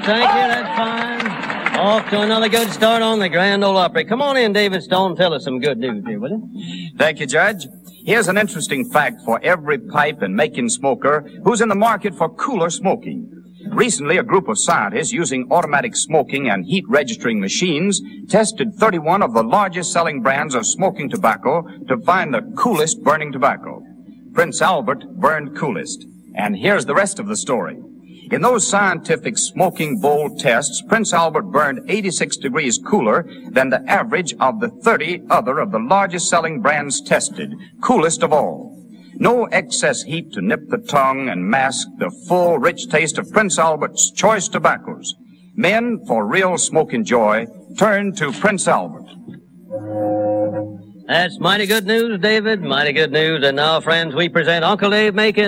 thank you, that's fine. Off to another good start on the Grand Ole Opry. Come on in, David Stone, tell us some good news here, will you? Thank you, Judge. Here's an interesting fact for every pipe and making smoker who's in the market for cooler smoking. Recently, a group of scientists using automatic smoking and heat registering machines tested 31 of the largest selling brands of smoking tobacco to find the coolest burning tobacco. Prince Albert burned coolest. And here's the rest of the story. In those scientific smoking bowl tests, Prince Albert burned 86 degrees cooler than the average of the 30 other of the largest selling brands tested, coolest of all. No excess heat to nip the tongue and mask the full, rich taste of Prince Albert's choice tobaccos. Men, for real smoking joy, turn to Prince Albert. That's mighty good news, David, mighty good news. And now, friends, we present Uncle Dave making